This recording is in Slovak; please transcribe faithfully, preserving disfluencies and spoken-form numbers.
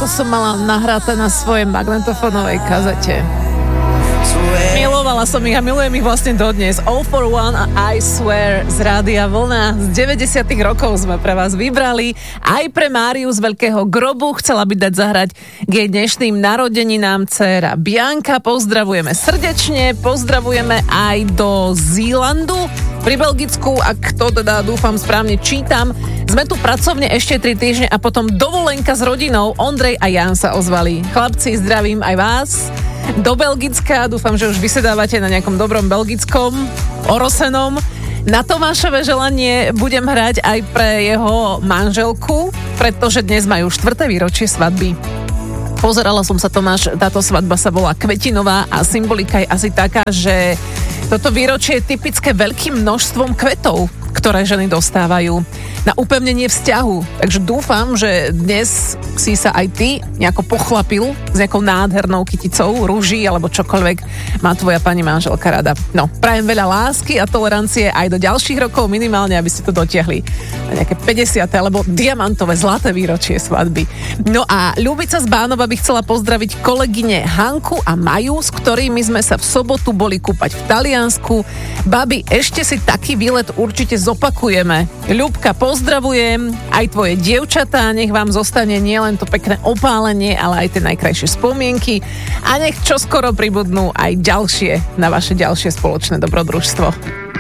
toto som mala nahraté na svojej magnetofónovej kazete. Milovala som ich a milujem ich vlastne dodnes. All for One a I Swear z Rádia Vlna. Z deväťdesiatych rokov sme pre vás vybrali. Aj pre Máriu z Veľkého grobu chcela by dať zahrať k jej dnešným narodeninám dcéra Bianka. Pozdravujeme srdečne, pozdravujeme aj do Zélandu. Pri Belgicku, ak to teda dúfam správne čítam, sme tu pracovne ešte tri týždne a potom dovolenka s rodinou. Ondrej a Jan sa ozvali. Chlapci, zdravím aj vás. Do Belgicka, dúfam, že už vysedávate na nejakom dobrom belgickom, orosenom. Na Tomášové želanie budem hrať aj pre jeho manželku, pretože dnes majú štvrté výročie svadby. Pozerala som sa, Tomáš, táto svadba sa volá Kvetinová a symbolika je asi taká, že toto výročie je typické veľkým množstvom kvetov, ktoré ženy dostávajú na upevnenie vzťahu. Takže dúfam, že dnes si sa aj ty nejako pochlapil s nejakou nádhernou kyticou, rúží alebo čokoľvek má tvoja pani manželka rada. No, prajem veľa lásky a tolerancie aj do ďalších rokov minimálne, aby ste to dotiahli na nejaké päťdesiate alebo diamantové zlaté výročie svadby. No a Ľubica z Bánova by chcela pozdraviť kolegyne Hanku a Maju, s ktorými sme sa v sobotu boli kúpať v Taliansku. Babi, ešte si taký výlet určite zopakujeme. Ľubka, pozdravujem aj tvoje dievčatá, nech vám zostane nielen to pekné opálenie, ale aj tie najkrajšie spomienky a nech čoskoro pribudnú aj ďalšie na vaše ďalšie spoločné dobrodružstvo.